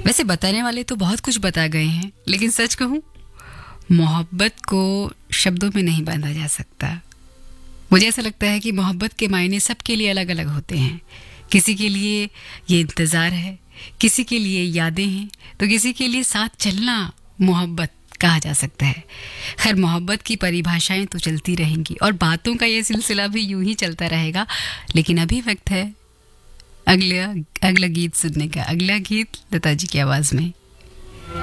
वैसे बताने वाले तो बहुत कुछ बता गए हैं, लेकिन सच कहूं, मोहब्बत को शब्दों में नहीं बांधा जा सकता। मुझे ऐसा लगता है कि मोहब्बत के मायने सबके लिए अलग अलग होते हैं। किसी के लिए ये इंतज़ार है, किसी के लिए यादें हैं, तो किसी के लिए साथ चलना मोहब्बत कहा जा सकता है। खैर, मोहब्बत की परिभाषाएं तो चलती रहेंगी और बातों का ये सिलसिला भी यूं ही चलता रहेगा। लेकिन अभी वक्त है अगला गीत सुनने का। अगला गीत लता जी की आवाज़ में।